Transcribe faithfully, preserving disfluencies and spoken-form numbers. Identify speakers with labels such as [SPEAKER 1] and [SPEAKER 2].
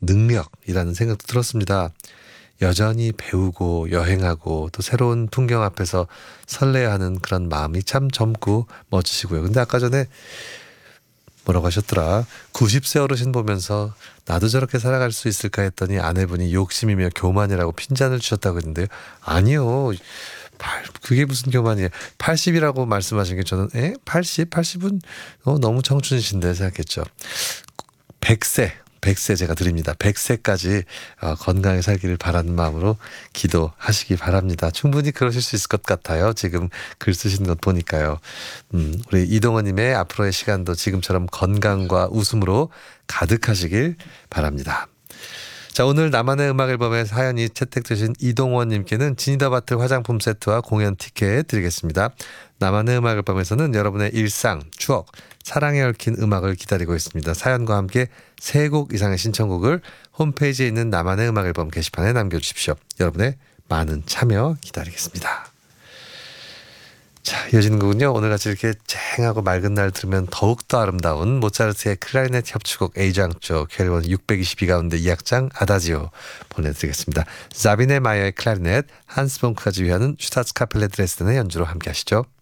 [SPEAKER 1] 능력이라는 생각도 들었습니다. 여전히 배우고 여행하고 또 새로운 풍경 앞에서 설레하는 그런 마음이 참 젊고 멋지시고요. 근데 아까 전에 뭐라고 하셨더라? 구십 세 어르신 보면서 나도 저렇게 살아갈 수 있을까 했더니 아내분이 욕심이며 교만이라고 핀잔을 주셨다고 했는데요. 아니요. 팔- 그게 무슨 교만이에요. 팔십이라고 말씀하신 게 저는 에? 팔십? 팔십은 어, 너무 청춘이신데 생각했죠. 백 세, 백 세 제가 드립니다. 백 세까지 어, 건강히 살기를 바라는 마음으로 기도하시기 바랍니다. 충분히 그러실 수 있을 것 같아요. 지금 글 쓰신 것 보니까요. 음, 우리 이동원님의 앞으로의 시간도 지금처럼 건강과 웃음으로 가득하시길 바랍니다. 자, 오늘 나만의 음악 앨범에 사연이 채택되신 이동원님께는 지니다 바틀 화장품 세트와 공연 티켓 드리겠습니다. 나만의 음악 앨범에서는 여러분의 일상, 추억, 사랑에 얽힌 음악을 기다리고 있습니다. 사연과 함께 세 곡 이상의 신청곡을 홈페이지에 있는 나만의 음악 앨범 게시판에 남겨주십시오. 여러분의 많은 참여 기다리겠습니다. 자, 이어지는 곡은요. 오늘같이 이렇게 쨍하고 맑은 날 들으면 더욱더 아름다운 모차르트의 클라리넷 협주곡 A장조 캘리번 육백이십이 가운데 이 악장 아다지오 보내드리겠습니다. 자비네 마이어의 클라리넷, 한스 봉크가 지휘하는 슈타츠 카펠레 드레스덴의 연주로 함께 하시죠.